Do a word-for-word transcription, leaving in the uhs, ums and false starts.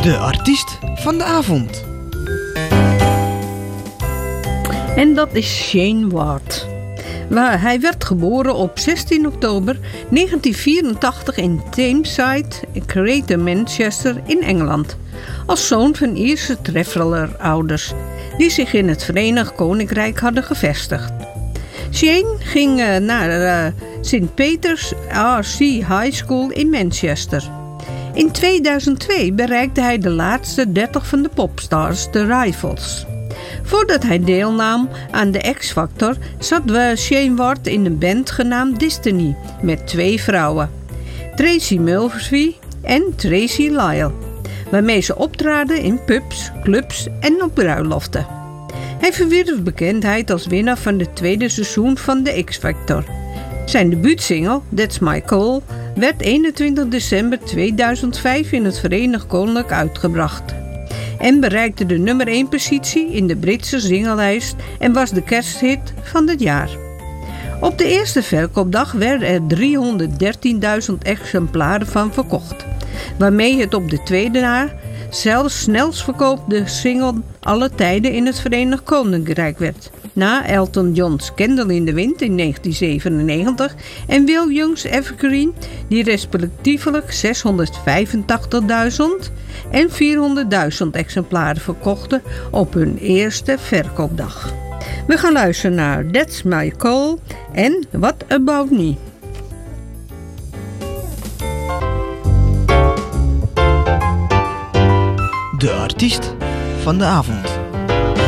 De artiest van de avond. En dat is Shane Ward. Hij werd geboren op zestien oktober negentien vierentachtig in Tameside, Greater Manchester in Engeland. Als zoon van Ierse traveller-ouders die zich in het Verenigd Koninkrijk hadden gevestigd. Shane ging uh, naar uh, Saint Peter's R C High School in Manchester. In tweeduizend twee bereikte hij de laatste dertig van de popstars, de Rivals. Voordat hij deelnam aan de X-Factor zat Shane Ward in een band genaamd Destiny met twee vrouwen, Tracy Murphy en Tracy Lyle, waarmee ze optraden in pubs, clubs en op bruiloften. Hij verwierf bekendheid als winnaar van het tweede seizoen van de X-Factor. Zijn debuutsingle, That's My Call, werd eenentwintig december tweeduizend vijf in het Verenigd Koninkrijk uitgebracht en bereikte de nummer één positie in de Britse singlelijst en was de kersthit van het jaar. Op de eerste verkoopdag werden er driehonderddertienduizend exemplaren van verkocht, waarmee het op de tweede na zelfs snelst verkoopte single alle tijden in het Verenigd Koninkrijk werd, na Elton John's Candle in the Wind in negentien zevenennegentig en Will Young's Evergreen, die respectievelijk zeshonderdvijfentachtigduizend en vierhonderdduizend exemplaren verkochten op hun eerste verkoopdag. We gaan luisteren naar That's My Call en What About Me. De artiest van de avond.